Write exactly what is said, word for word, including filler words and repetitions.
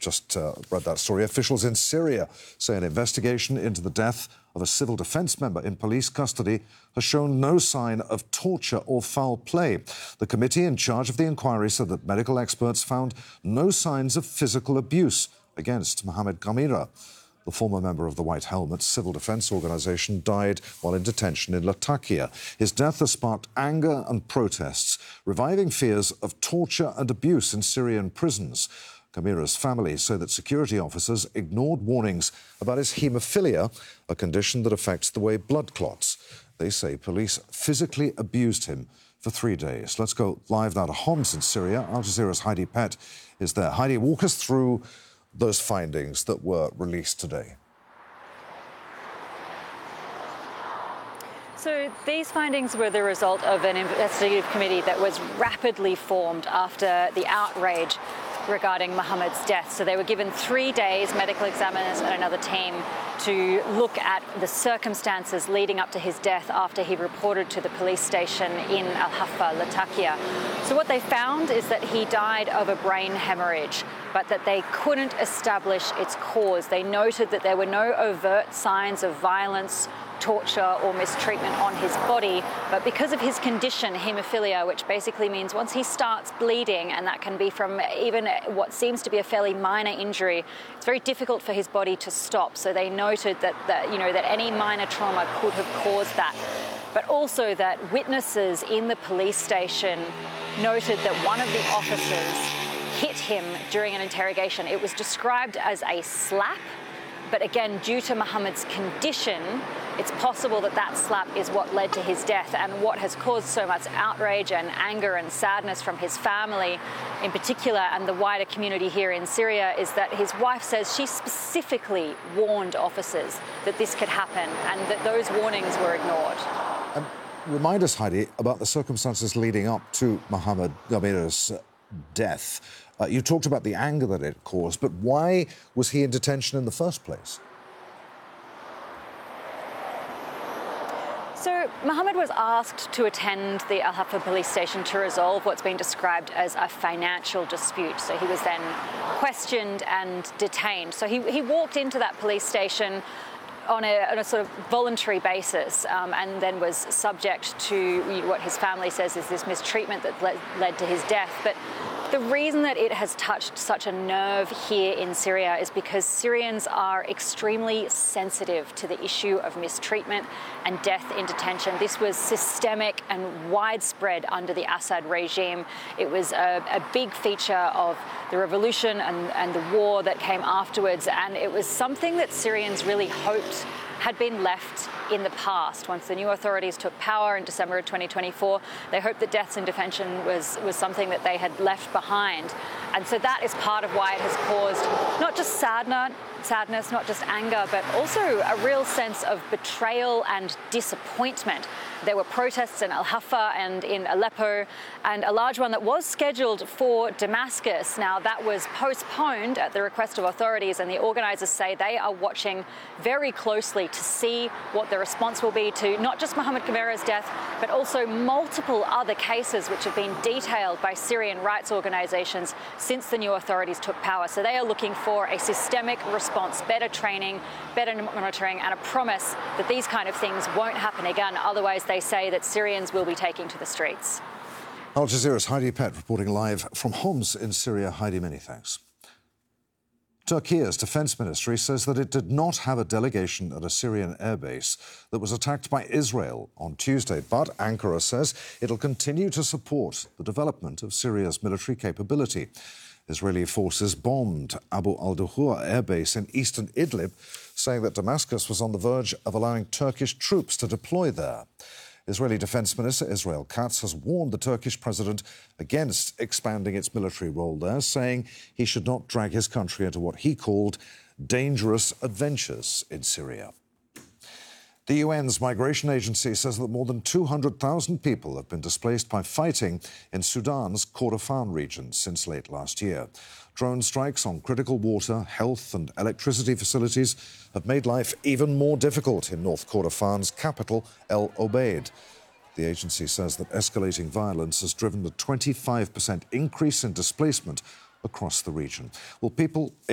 just uh, read that story. Officials in Syria say an investigation into the death of a civil defence member in police custody has shown no sign of torture or foul play. The committee in charge of the inquiry said that medical experts found no signs of physical abuse against Mohamed Ghamira. The former member of the White Helmet civil defence organisation died while in detention in Latakia. His death has sparked anger and protests, reviving fears of torture and abuse in Syrian prisons. Ghamira's family say that security officers ignored warnings about his haemophilia, a condition that affects the way blood clots. They say police physically abused him for three days. Let's go live now to Homs in Syria. Al Jazeera's Heidi Pett is there. Heidi, walk us through those findings that were released today. So these findings were the result of an investigative committee that was rapidly formed after the outrage regarding Mohamed's death. So they were given three days, medical examiners and another team, to look at the circumstances leading up to his death after he reported to the police station in Al-Haffa, Latakia. So what they found is that he died of a brain hemorrhage, but that they couldn't establish its cause. They noted that there were no overt signs of violence, torture or mistreatment on his body, but because of his condition, haemophilia, which basically means once he starts bleeding, and that can be from even what seems to be a fairly minor injury, it's very difficult for his body to stop. So they noted that, that you know, that any minor trauma could have caused that. But also that witnesses in the police station noted that one of the officers hit him during an interrogation. It was described as a slap, but again, due to Mohamed's condition, it's possible that that slap is what led to his death. And what has caused so much outrage and anger and sadness from his family in particular and the wider community here in Syria is that his wife says she specifically warned officers that this could happen and that those warnings were ignored. Um, remind us, Heidi, about the circumstances leading up to Mohamed Ghamira's death. Uh, you talked about the anger that it caused, but why was he in detention in the first place? So Mohamed was asked to attend the Al-Haffa police station to resolve what's been described as a financial dispute. So he was then questioned and detained. So he, he walked into that police station on a, on a sort of voluntary basis um, and then was subject to what his family says is this mistreatment that led, led to his death. But the reason that it has touched such a nerve here in Syria is because Syrians are extremely sensitive to the issue of mistreatment and death in detention. This was systemic and widespread under the Assad regime. It was a, a big feature of the revolution and, and the war that came afterwards, and it was something that Syrians really hoped had been left in the past. Once the new authorities took power in December of twenty twenty-four, they hoped that deaths in detention was, was something that they had left behind. And so that is part of why it has caused not just sadness, sadness, not just anger, but also a real sense of betrayal and disappointment. There were protests in Al-Haffa and in Aleppo, and a large one that was scheduled for Damascus. Now, that was postponed at the request of authorities, and the organisers say they are watching very closely to see what the response will be to not just Mohamed Ghamira's death, but also multiple other cases which have been detailed by Syrian rights organisations since the new authorities took power. So they are looking for a systemic response, better training, better monitoring, and a promise that these kind of things won't happen again. Otherwise, they say that Syrians will be taking to the streets. Al Jazeera's Heidi Pett reporting live from Homs in Syria. Heidi, many thanks. Turkey's defence ministry says that it did not have a delegation at a Syrian airbase that was attacked by Israel on Tuesday, but Ankara says it'll continue to support the development of Syria's military capability. Israeli forces bombed Abu al-Duhur airbase in eastern Idlib, saying that Damascus was on the verge of allowing Turkish troops to deploy there. Israeli Defense Minister Israel Katz has warned the Turkish president against expanding its military role there, saying he should not drag his country into what he called dangerous adventures in Syria. The U N's migration agency says that more than two hundred thousand people have been displaced by fighting in Sudan's Kordofan region since late last year. Drone strikes on critical water, health and electricity facilities have made life even more difficult in North Kordofan's capital, El Obeid. The agency says that escalating violence has driven a twenty-five percent increase in displacement across the region. Well, people